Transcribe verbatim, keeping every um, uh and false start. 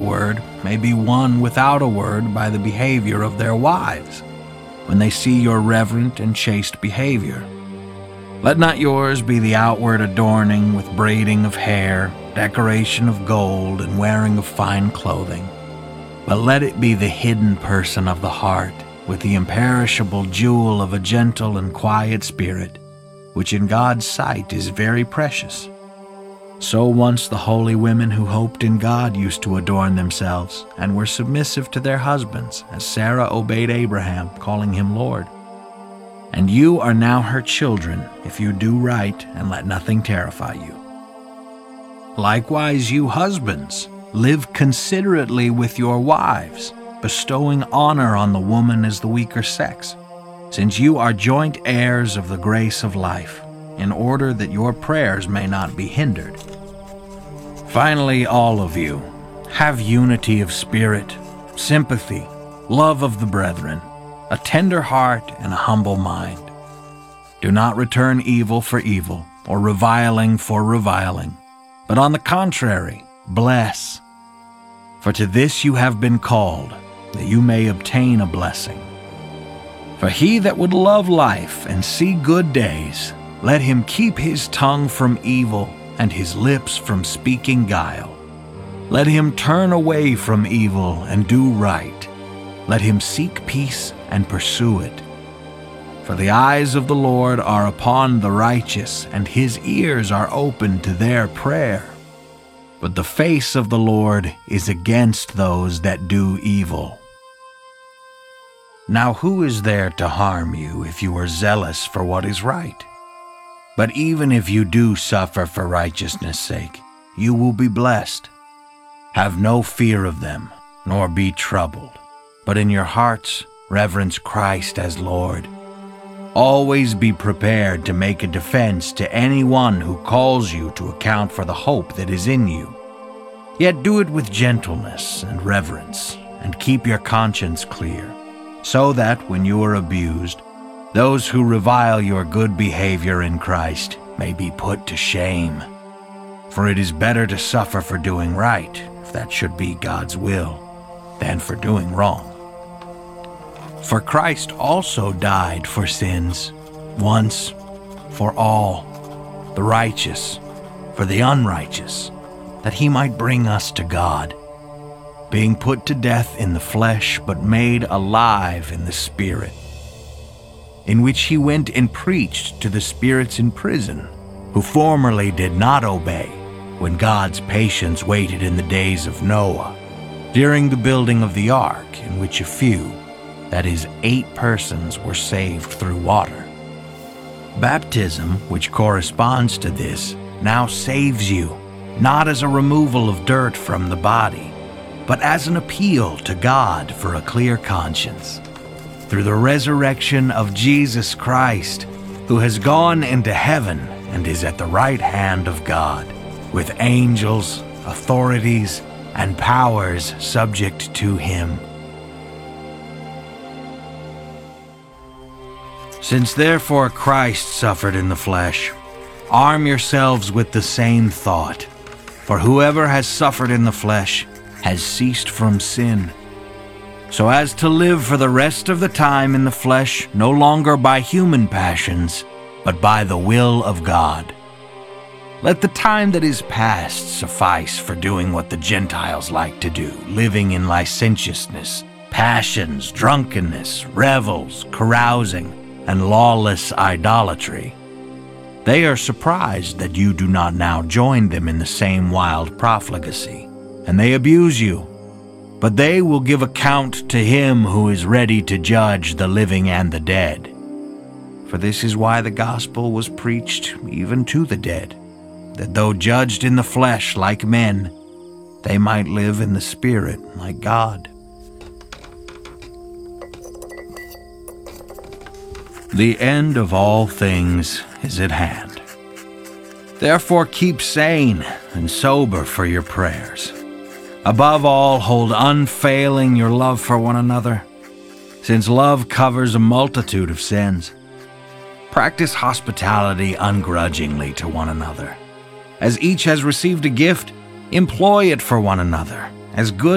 word may be won without a word by the behavior of their wives, when they see your reverent and chaste behavior. Let not yours be the outward adorning with braiding of hair, decoration of gold, and wearing of fine clothing, but let it be the hidden person of the heart, with the imperishable jewel of a gentle and quiet spirit, which in God's sight is very precious. So once the holy women who hoped in God used to adorn themselves, and were submissive to their husbands, as Sarah obeyed Abraham, calling him Lord. And you are now her children, if you do right and let nothing terrify you. Likewise, you husbands, live considerately with your wives, bestowing honor on the woman as the weaker sex, since you are joint heirs of the grace of life, in order that your prayers may not be hindered. Finally, all of you, have unity of spirit, sympathy, love of the brethren, a tender heart and a humble mind. Do not return evil for evil, or reviling for reviling, but on the contrary, bless. For to this you have been called, that you may obtain a blessing. For he that would love life and see good days, let him keep his tongue from evil and his lips from speaking guile. Let him turn away from evil and do right. Let him seek peace and pursue it. For the eyes of the Lord are upon the righteous, and his ears are open to their prayer. But the face of the Lord is against those that do evil. Now who is there to harm you if you are zealous for what is right? But even if you do suffer for righteousness' sake, you will be blessed. Have no fear of them, nor be troubled, but in your hearts reverence Christ as Lord. Always be prepared to make a defense to anyone who calls you to account for the hope that is in you. Yet do it with gentleness and reverence, and keep your conscience clear, so that when you are abused, those who revile your good behavior in Christ may be put to shame. For it is better to suffer for doing right, if that should be God's will, than for doing wrong. For Christ also died for sins, once for all, the righteous for the unrighteous, that he might bring us to God, being put to death in the flesh, but made alive in the Spirit, in which he went and preached to the spirits in prison, who formerly did not obey, when God's patience waited in the days of Noah, during the building of the ark, in which a few, that is, eight persons, were saved through water. Baptism, which corresponds to this, now saves you, not as a removal of dirt from the body, but as an appeal to God for a clear conscience, through the resurrection of Jesus Christ, who has gone into heaven and is at the right hand of God, with angels, authorities, and powers subject to him. Since therefore Christ suffered in the flesh, arm yourselves with the same thought. For whoever has suffered in the flesh has ceased from sin, so as to live for the rest of the time in the flesh, no longer by human passions, but by the will of God. Let the time that is past suffice for doing what the Gentiles like to do, living in licentiousness, passions, drunkenness, revels, carousing, and lawless idolatry. They are surprised that you do not now join them in the same wild profligacy, and they abuse you. But they will give account to him who is ready to judge the living and the dead. For this is why the gospel was preached even to the dead, that though judged in the flesh like men, they might live in the spirit like God. The end of all things is at hand. Therefore keep sane and sober for your prayers. Above all, hold unfailing your love for one another, since love covers a multitude of sins. Practice hospitality ungrudgingly to one another. As each has received a gift, employ it for one another, as good